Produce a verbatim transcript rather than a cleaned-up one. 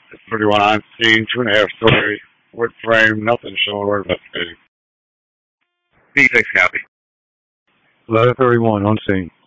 thirty-one on scene, two and a half story, wood frame, nothing showing or investigating. B six copy. eleven thirty-one on scene.